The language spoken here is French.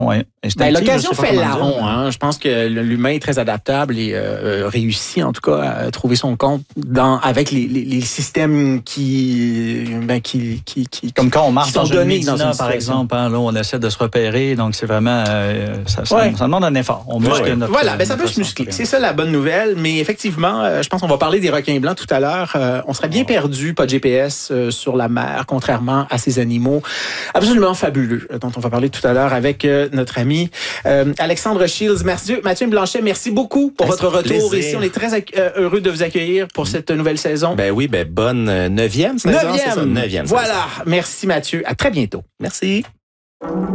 Oui. Ben, l'occasion fait larron. Hein. Je pense que l'humain est très adaptable et réussit en tout cas à trouver son compte avec les systèmes qui comme quand on marche dans une médina, par exemple, hein, là on essaie de se repérer, donc c'est vraiment ça demande un effort. On muscle notre. Voilà, ça peut se muscler. C'est ça la bonne nouvelle, mais effectivement, je pense qu'on va parler des requins blancs tout à l'heure. On serait bien perdu, pas de GPS sur la mer, contrairement à ces animaux absolument fabuleux dont on va parler tout à l'heure avec notre ami Alexandre Shields. Mathieu Blanchet, merci beaucoup pour votre retour plaisir. ici. On est très heureux de vous accueillir pour cette nouvelle saison. Ben oui, bonne 9e saison. 9e. Voilà. Merci Mathieu. À très bientôt. Merci.